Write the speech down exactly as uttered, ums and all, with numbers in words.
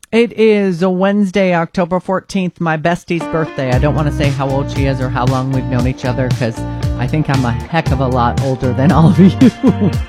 It is a Wednesday, October fourteenth, my bestie's birthday. I don't want to say how old she is or how long we've known each other because I think I'm a heck of a lot older than all of you.